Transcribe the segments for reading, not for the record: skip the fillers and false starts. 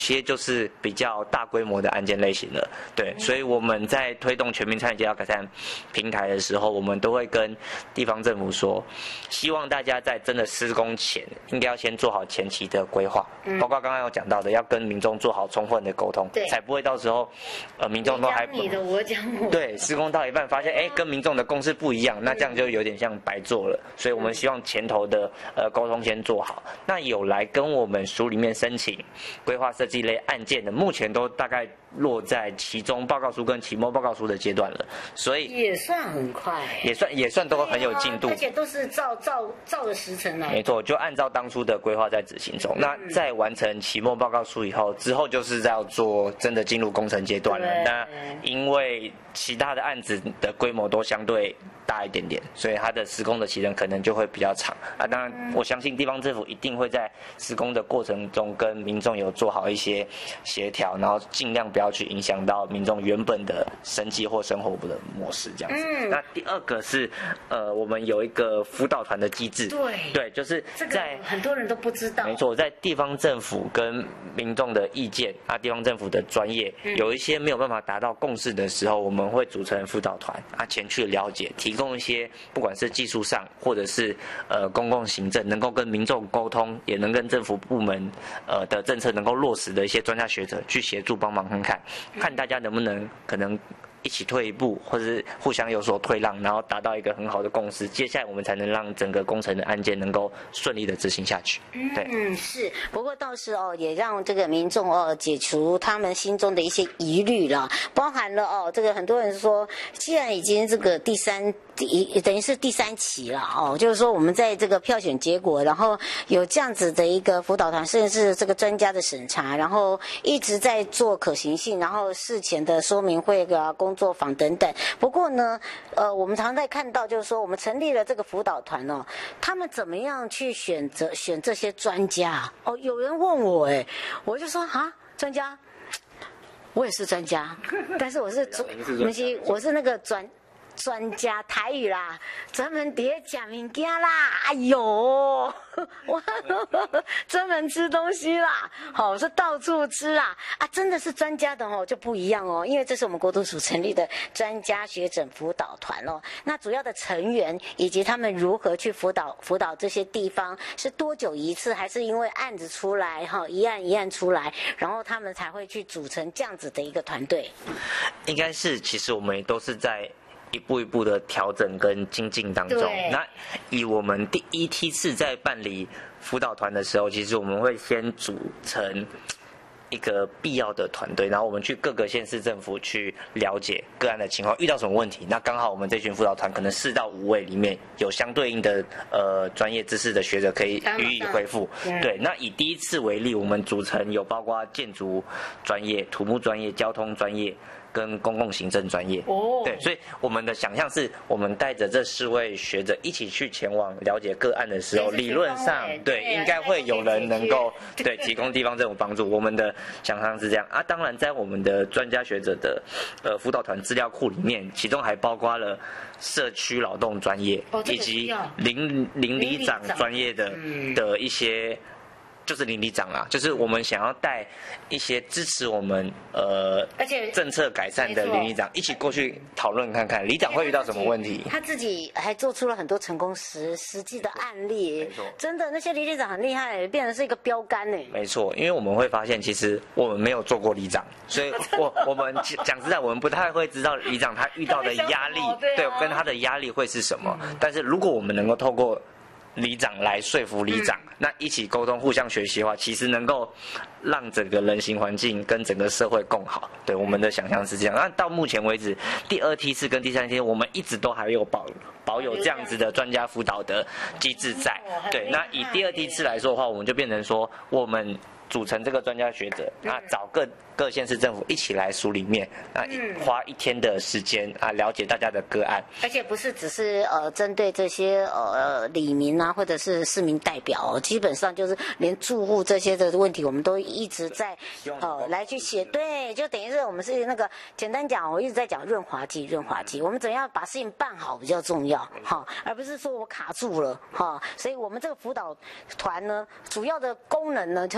些就是比较大规模的案件类型了，对，所以我们在推动全民参与街道改善平台的时候，我们都会跟地方政府说，希望大家在真的施工前，应该要先做好前期的规划，包括刚刚有讲到的，要跟民众做好充分的沟通，才不会到时候，民众都还你的我讲我， 对，施工到一半发现，跟民众的共识不一样，那这样就有点像白做了，所以我们希望前头的沟通先做好。那有来跟我们署里面申请规划设计类案件的，目前都大概落在期中报告书跟期末报告书的阶段了，所以也算很快， 也算都很有进度， 而且都是照着时程来。 没错，就按照当初的规划在执行中。那在完成期末报告书以后，之后就是要做真的进入工程阶段了。那因为其他的案子的规模都相对大一点点，所以它的施工的期程可能就会比较长啊。当然，我相信地方政府一定会在施工的过程中跟民众有做好一些协调，然后尽量不要去影响到民众原本的生计或生活的模式这样子。那第二个是我们有一个辅导团的机制，对，就是在很多人都不知道， 没错，在地方政府跟民众的意见啊，地方政府的专业有一些没有办法达到共识的时候，我们会组成辅导团啊，前去了解，提供一些不管是技术上或者是公共行政能够跟民众沟通，也能跟政府部门的政策能够落实的一些专家学者去协助帮忙看大家能不能可能一起退一步，或者是互相有所退让，然后达到一个很好的共识。接下来我们才能让整个工程的案件能够顺利的执行下去。对， 是。不过倒是也让这个民众解除他们心中的一些疑虑了，包含了这个很多人说，既然已经这个等于是第三期了就是说我们在这个票选结果，然后有这样子的一个辅导团，甚至是这个专家的审查，然后一直在做可行性，然后事前的说明会工作坊等等。不过呢，我们常在看到，就是说我们成立了这个辅导团他们怎么样去选这些专家有人问我我就说专家，我也是专家，但是我是那个专家台语啦，专门碟讲物件啦，哎呦，我专门吃东西啦，我说到处吃啦真的是专家的就不一样因为这是我们国土署成立的专家学者辅导团那主要的成员以及他们如何去辅导这些地方，是多久一次，还是因为案子出来一案一案出来，然后他们才会去组成这样子的一个团队？ 应该是，其实我们也都是在一步一步的调整跟精进当中。那以我们第一梯次在办理辅导团的时候，其实我们会先组成一个必要的团队，然后我们去各个县市政府去了解个案的情况，遇到什么问题，那刚好我们这群辅导团可能4到5位里面有相对应的专业知识的学者可以予以回复。对，那以第一次为例，我们组成有包括建筑专业、土木专业、交通专业跟公共行政专业。对，所以我们的想象是，我们带着这4位学者一起去前往了解个案的时候，理论上应该会有人能够提供地方政府帮助。我们的想象是这样当然在我们的专家学者的辅导团资料库里面，其中还包括了社区劳动专业以及邻里长专业的一些。就是邻里长啦，就是我们想要带一些支持我们而且政策改善的邻里长一起过去讨论看看，里长会遇到什么问题。 他自己还做出了很多成功实际的案例，真的那些邻里长很厉害，变成是一个标杆呢。 没错，因为我们会发现，其实我们没有做过里长，所以我们讲实在，我们不太会知道里长他遇到的压力，跟他的压力会是什么。但是如果我们能够透过里长来说服里长，那一起沟通、互相学习的话，其实能够让整个人行环境跟整个社会更好。对，我们的想象是这样。那到目前为止，第2梯次跟第3梯次，我们一直都还有保有这样子的专家辅导的机制在。对，那以第2梯次来说的话，我们就变成说，我们组成这个专家学者，那找各县市政府一起来署里面，花1天的时间了解大家的个案， 而且不是只是针对这些里民或者是市民代表基本上就是连住户这些的问题，我们都一直在来去写。对，就等于是我们是那个简单讲，我一直在讲润滑剂，我们怎样把事情办好比较重要而不是说我卡住了所以我们这个辅导团呢，主要的功能呢就很像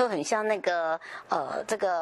那个这个